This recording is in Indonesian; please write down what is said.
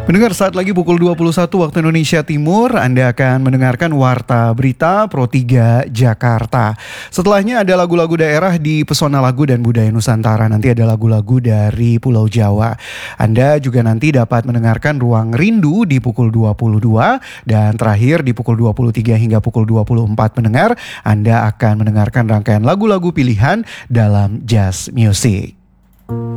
Pendengar, saat lagi pukul 21 waktu Indonesia Timur, Anda akan mendengarkan Warta Berita Pro 3 Jakarta. Setelahnya ada lagu-lagu daerah di Pesona Lagu dan Budaya Nusantara. Nanti ada lagu-lagu dari Pulau Jawa. Anda juga nanti dapat mendengarkan Ruang Rindu di pukul 22. Dan terakhir di pukul 23 hingga pukul 24 pendengar, Anda akan mendengarkan rangkaian lagu-lagu pilihan dalam Jazz Music.